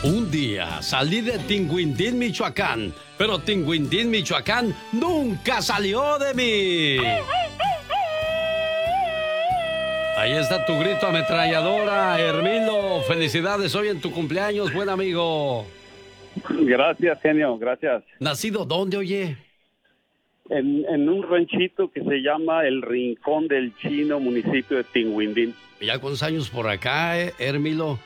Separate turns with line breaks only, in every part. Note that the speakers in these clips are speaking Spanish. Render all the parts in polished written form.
Un día salí de Tinguindín, Michoacán, pero Tinguindín, Michoacán nunca salió de mí. Ahí está tu grito ametralladora, Hermilo. Felicidades hoy en tu cumpleaños, buen amigo.
Gracias, genio, gracias.
¿Nacido dónde, oye?
En un ranchito que se llama El Rincón del Chino, municipio de Tinguindín.
¿Ya cuántos años por acá, Hermilo?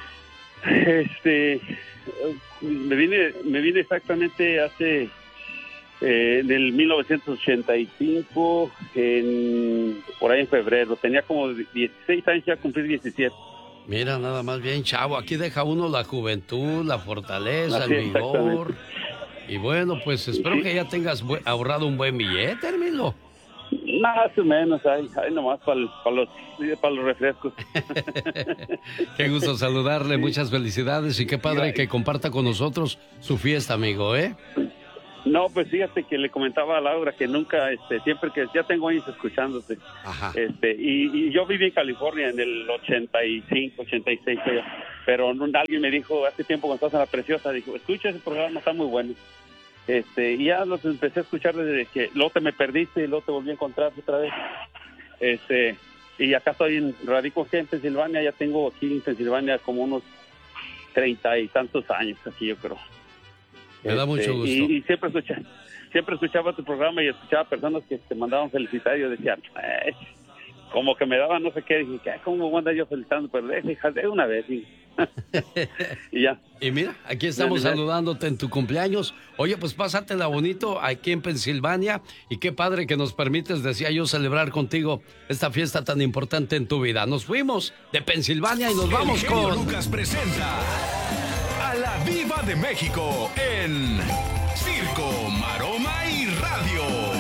Me vine exactamente hace en el 1985, por ahí en febrero. Tenía como 16 años, ya cumplí 17.
Mira, nada más bien, chavo. Aquí deja uno la juventud, la fortaleza,
Así,
el vigor. Y bueno, pues espero que ya tengas ahorrado un buen billete, Hermilo.
Más o menos, ahí nomás para los refrescos.
Qué gusto saludarle, muchas felicidades y qué padre que comparta con nosotros su fiesta, amigo, ¿eh?
No, pues fíjate que le comentaba a Laura que nunca, siempre que ya tengo años escuchándote.
Ajá.
Y yo viví en California en el 85, 86, pero alguien me dijo hace tiempo cuando estás en La Preciosa, dijo, escucha ese programa, está muy bueno. Y ya los empecé a escuchar desde que luego te me perdiste y luego te volví a encontrar otra vez. Y acá radico aquí en Pensilvania, ya tengo aquí en Pensilvania como unos 30 y tantos años aquí, yo creo.
Me da mucho gusto.
Y siempre escuchaba tu programa y escuchaba personas que te mandaban felicitar y yo decía, como que me daban no sé qué, dije, ¿cómo voy a andar yo felicitando? Pero de una vez, y ya.
Y mira, aquí estamos saludándote en tu cumpleaños. Oye, pues pásatela bonito aquí en Pensilvania y qué padre que nos permites, decía yo, celebrar contigo esta fiesta tan importante en tu vida. Nos fuimos de Pensilvania y nos vamos con...
Lucas presenta a la Diva de México en Circo, Maroma y Radio.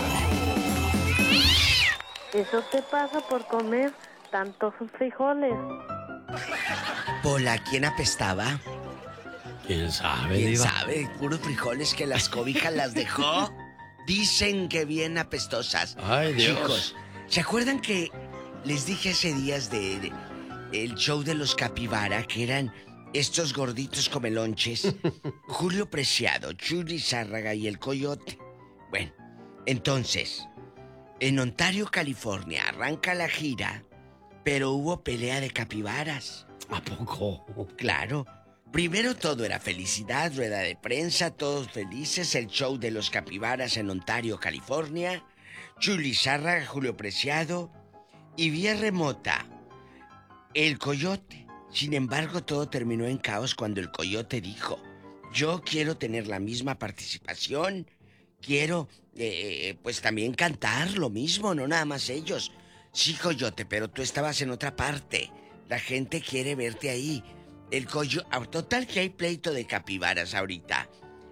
Eso te pasa por comer tantos frijoles.
Pola, ¿quién apestaba?
¿Quién sabe,
¿Quién
Diva?
sabe? Puros frijoles que las cobijas las dejó. Dicen que bien apestosas.
Ay, Dios.
Chicos, ¿se acuerdan que les dije hace días de el show de los Capibara, que eran estos gorditos comelonches? Julio Preciado, Chuli Zárraga y el Coyote. Bueno, entonces, en Ontario, California, arranca la gira, pero hubo pelea de capibaras.
¿A poco?
Claro. Primero todo era felicidad, rueda de prensa, todos felices, el show de los capibaras en Ontario, California, Chuli Zárraga, Julio Preciado y vía remota, el Coyote. Sin embargo, todo terminó en caos cuando el Coyote dijo, yo quiero tener la misma participación, quiero, pues también cantar lo mismo, no nada más ellos. Sí, Coyote, pero tú estabas en otra parte. La gente quiere verte ahí. El Coyote... Total que hay pleito de capibaras ahorita.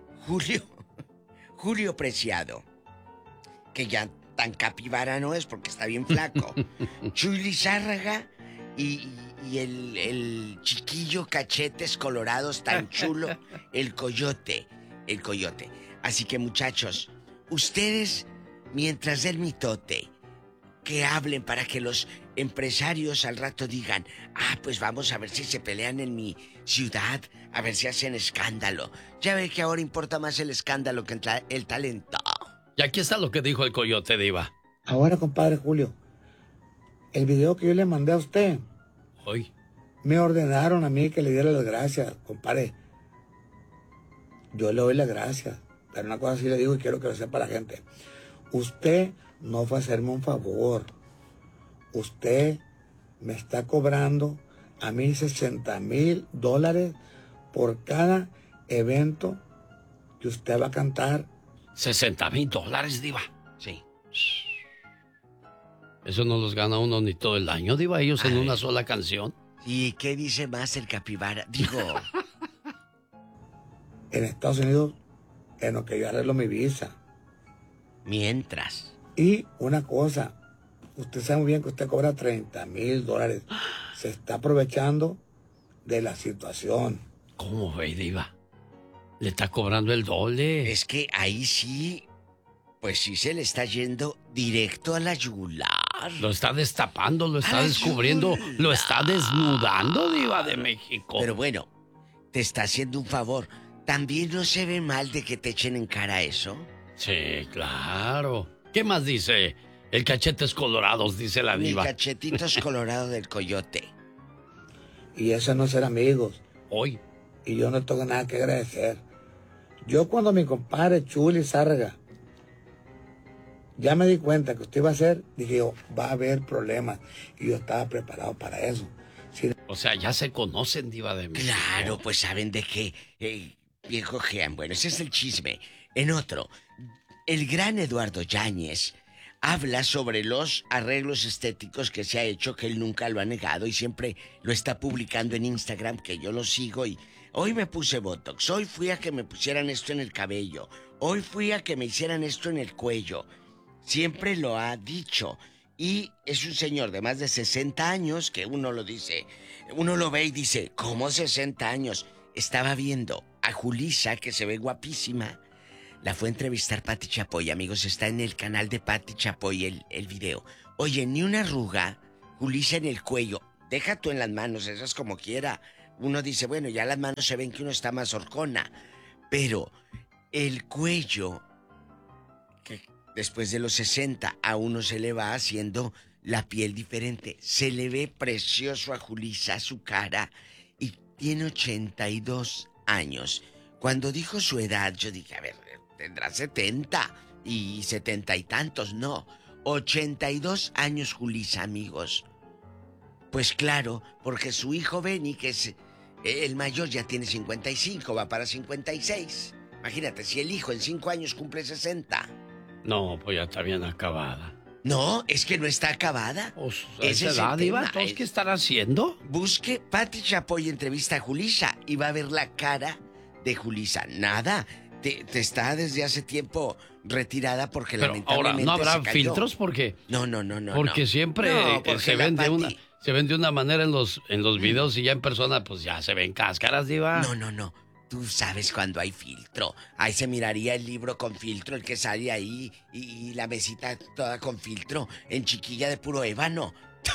Julio Preciado, que ya tan capibara no es porque está bien flaco. Chuli Zárraga y el chiquillo cachetes colorados tan chulo, el Coyote. Así que, muchachos, ustedes, mientras del mitote, que hablen para que los empresarios al rato digan, pues vamos a ver si se pelean en mi ciudad, a ver si hacen escándalo. Ya ve que ahora importa más el escándalo que el talento.
Y aquí está lo que dijo el Coyote, Diva.
Ahora, compadre Julio, el video que yo le mandé a usted,
Hoy.
me ordenaron a mí que le diera las gracias, compadre. Yo le doy las gracias, pero una cosa sí le digo y quiero que lo sepa la gente. Usted no fue a hacerme un favor. Usted me está cobrando a mí $60,000 por cada evento que usted va a cantar.
$60,000, Diva.
Sí.
Eso no los gana uno ni todo el año, Diva, ellos en una sola canción.
¿Y qué dice más el capibara? Digo...
En Estados Unidos, en lo que yo arreglo mi visa.
Mientras.
Y una cosa, usted sabe muy bien que usted cobra $30,000. Se está aprovechando de la situación.
¿Cómo ve, Diva? Le está cobrando el doble.
Es que ahí sí, pues sí se le está yendo directo a la yugular.
Lo está destapando, lo está descubriendo, lo está desnudando, Diva de México.
Pero bueno, te está haciendo un favor. ¿También no se ve mal de que te echen en cara eso?
Sí, claro. ¿Qué más dice? El cachetes colorados, dice la
Mi
diva.
cachetitos colorados del coyote.
Y eso no es ser amigos.
Hoy.
Y yo no tengo nada que agradecer. Yo cuando mi compadre Chuli Zárraga ya me di cuenta que usted iba a hacer, dije yo, va a haber problemas. Y yo estaba preparado para eso.
O sea, ya se conocen, diva de México.
Claro, pues saben de qué. Bien cojean. Bueno, ese es el chisme. En otro, el gran Eduardo Yáñez habla sobre los arreglos estéticos que se ha hecho, que él nunca lo ha negado y siempre lo está publicando en Instagram, que yo lo sigo y hoy me puse Botox, hoy fui a que me pusieran esto en el cabello, hoy fui a que me hicieran esto en el cuello. Siempre lo ha dicho y es un señor de más de 60 años que uno lo dice, uno lo ve y dice, ¿cómo 60 años? Estaba viendo a Julissa, que se ve guapísima. La fue a entrevistar Pati Chapoy, amigos, está en el canal de Pati Chapoy el video. Oye, ni una arruga, Julissa en el cuello, deja tú en las manos, eso es como quiera. Uno dice, bueno, ya las manos se ven que uno está más horcona, pero el cuello, que después de los 60 a uno se le va haciendo la piel diferente. Se le ve precioso a Julissa, su cara, y tiene 82 años. Cuando dijo su edad, yo dije, a ver, tendrá 70 y 70 y tantos, no. 82 años Julissa, amigos. Pues claro, porque su hijo Benny, que es el mayor, ya tiene 55, va para 56. Imagínate, si el hijo en 5 años cumple 60.
No, pues ya está bien acabada.
No, es que no está acabada.
Pues,
Ese es el
edad, diva,
tema.
¿entonces qué estará haciendo?
Busque Pati Chapoy entrevista a Julissa y va a ver la cara de Julissa. Nada, te está desde hace tiempo retirada porque
Pero
lamentablemente
ahora, ¿no habrá
se cayó.
filtros? Porque
No.
Porque siempre
porque
se
la
ven
Pati-
se ven de una manera en los videos y ya en persona pues ya se ven cáscaras, diva.
No. Tú sabes cuando hay filtro. Ahí se miraría el libro con filtro, el que sale ahí, y la mesita toda con filtro, en chiquilla de puro ébano.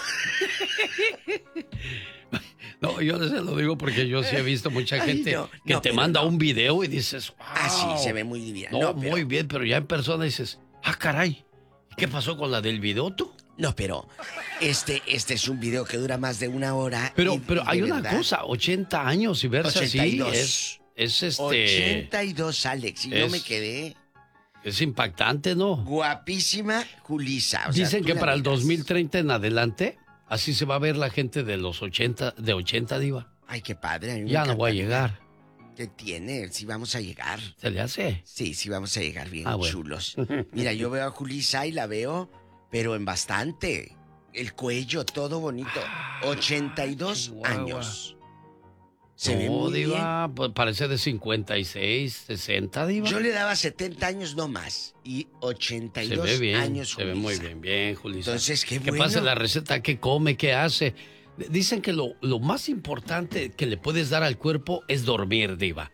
No, yo se lo digo porque yo sí he visto mucha
Ay,
gente
no,
que
no,
te
pero
manda
no.
un video y dices, wow.
Ah, sí, se ve muy bien.
No,
pero-
muy bien, pero ya en persona dices, ah, caray, ¿qué pasó con la del video tú?
No, pero este es un video que dura más de 1 hora.
Pero
y
hay
de
una
verdad,
cosa, 80 años y verse
82.
así es
82, Alex, y yo
es-
me quedé
es impactante, ¿no?
guapísima Julissa. O sea,
Dicen
tú
que
la
para el
miras.
2030 en adelante, así se va a ver la gente de los 80, de 80, diva.
Ay, qué padre. A mí me
Ya no voy a
encantaría.
llegar.
¿Qué tiene? Sí vamos a llegar.
¿Se le hace?
Sí, vamos a llegar bien
Ah, bueno.
chulos. Mira, yo veo a Julissa y la veo, pero en bastante. El cuello, todo bonito. 82
Chihuahua.
años. Se ve
No,
muy
diva, pues parece de 56, 60,
bien.
diva.
Yo le daba 70 años no más. Y
Se
82
ve bien,
años
se ve muy
Julissa.
bien, Julissa.
Entonces, qué
Que
bueno.
pase la receta, qué come, qué hace. Dicen que lo más importante que le puedes dar al cuerpo es dormir, diva.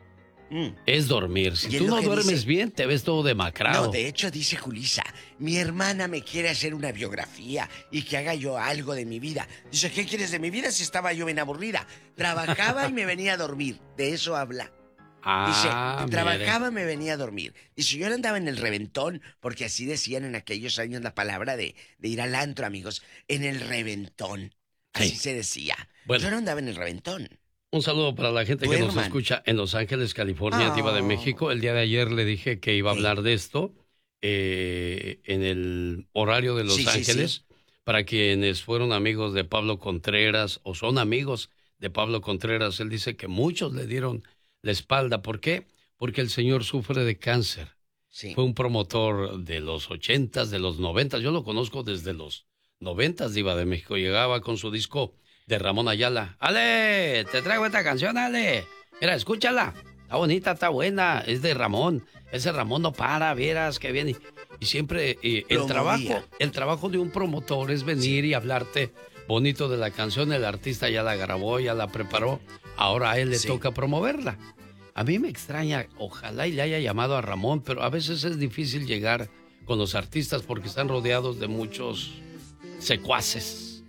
Es dormir. Si
Y es
tú
lo
no
que
duermes
dice-
bien, te ves todo demacrado.
No, de hecho dice Julissa, mi hermana me quiere hacer una biografía y que haga yo algo de mi vida. Dice, ¿qué quieres de mi vida si estaba yo bien aburrida? Trabajaba y me venía a dormir. De eso habla. Dice,
mire.
trabajaba y me venía a dormir. Dice, yo andaba en el reventón, porque así decían en aquellos años la palabra de ir al antro, amigos. En el reventón. Así
Sí.
se decía.
Bueno.
Yo no andaba en el reventón.
Un saludo para la gente que nos
Duerman.
escucha en Los Ángeles, California, Diva de
Oh.
México. El día de ayer le dije que iba a
Sí.
hablar de esto en el horario de Los
Sí, sí,
Ángeles. Para quienes fueron amigos de Pablo Contreras o son amigos de Pablo Contreras, él dice que muchos le dieron la espalda. ¿Por qué? Porque el señor sufre de cáncer.
Sí.
Fue un promotor de los 80s, de los 90s. Yo lo conozco desde los 90s, Diva de México. Llegaba con su disco de Ramón Ayala. Ale, te traigo esta canción, Ale. Mira, escúchala. Está bonita, está buena. Es de Ramón. Ese Ramón no para, vieras que viene. Y siempre
Lo movía.
el trabajo de un promotor es venir y hablarte bonito de la canción. El artista ya la grabó, ya la preparó. Ahora a él le
Sí.
toca promoverla. A mí me extraña, ojalá y le haya llamado a Ramón, pero a veces es difícil llegar con los artistas porque están rodeados de muchos secuaces.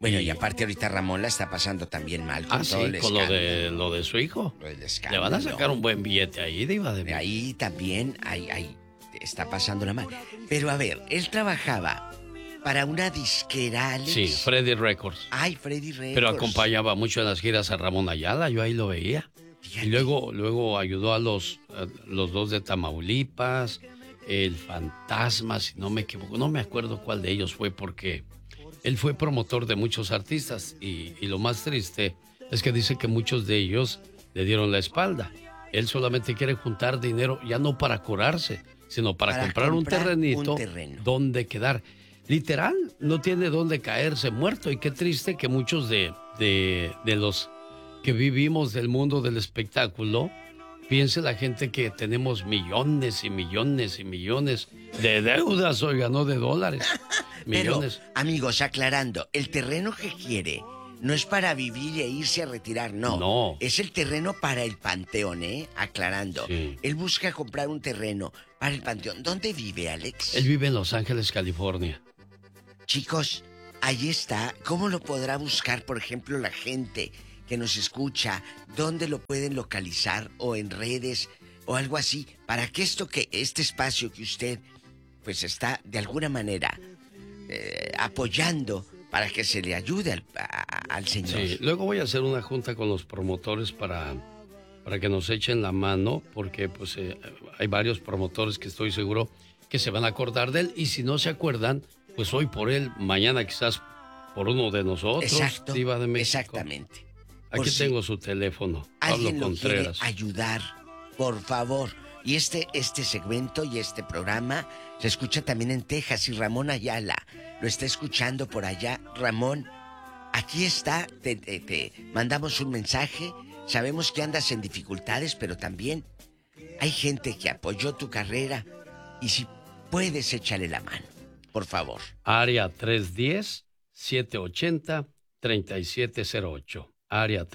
Bueno, y aparte ahorita Ramón la está pasando también mal con todo el
con
escándalo.
lo de su hijo.
El
Le
escándalo.
van a sacar un buen billete ahí, Diva de México.
Ahí también está pasándola mal. Pero a ver, él trabajaba para una disquera, Alex.
Sí, Freddy Records.
Ay, Freddy Records.
Pero acompañaba mucho en las giras a Ramón Ayala, yo ahí lo veía.
Fíjate.
Y luego ayudó a los dos de Tamaulipas, el Fantasma, si no me equivoco. No me acuerdo cuál de ellos fue porque él fue promotor de muchos artistas y lo más triste es que dice que muchos de ellos le dieron la espalda. Él solamente quiere juntar dinero, ya no para curarse, sino para comprar un terrenito donde quedar. Literal, no tiene dónde caerse muerto. Y qué triste que muchos de los que vivimos del mundo del espectáculo, piense la gente que tenemos millones y millones y millones de deudas, oiga, no de dólares. Millones.
Pero, amigos, aclarando, el terreno que quiere no es para vivir e irse a retirar, no.
No.
Es el terreno para el panteón, aclarando.
Sí.
Él busca comprar un terreno para el panteón. ¿Dónde vive, Alex?
Él vive en Los Ángeles, California.
Chicos, ahí está. ¿Cómo lo podrá buscar, por ejemplo, la gente que nos escucha? ¿Dónde lo pueden localizar? ¿O en redes? ¿O algo así? Para que este espacio que usted, pues está de alguna manera apoyando para que se le ayude al señor.
Sí, luego voy a hacer una junta con los promotores para que nos echen la mano, porque pues hay varios promotores que estoy seguro que se van a acordar de él, y si no se acuerdan, pues hoy por él, mañana quizás por uno de nosotros.
Exacto,
Diva de México.
exactamente.
Aquí tengo su teléfono,
Alguien
Pablo
lo quiere
Contreras.
ayudar, por favor. Y este segmento y este programa se escucha también en Texas, y Ramón Ayala lo está escuchando por allá. Ramón, aquí está, te mandamos un mensaje. Sabemos que andas en dificultades, pero también hay gente que apoyó tu carrera, y si puedes, échale la mano, por favor.
Área 310-780-3708. Área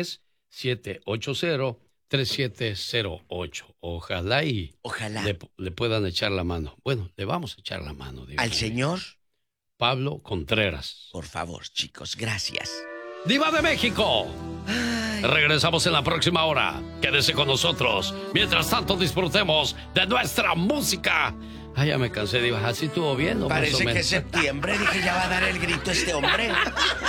310-780-3708. Ojalá le puedan echar la mano. Bueno, le vamos a echar la mano. Diva.
Al señor
Pablo Contreras.
Por favor, chicos, gracias.
¡Diva de México!
Ay.
Regresamos en la próxima hora. Quédese con nosotros. Mientras tanto, disfrutemos de nuestra música. Ay, ya me cansé, Diva. ¿Así estuvo bien o más o
Parece
menos?
que es septiembre. Dije, ya va a dar el grito este hombre.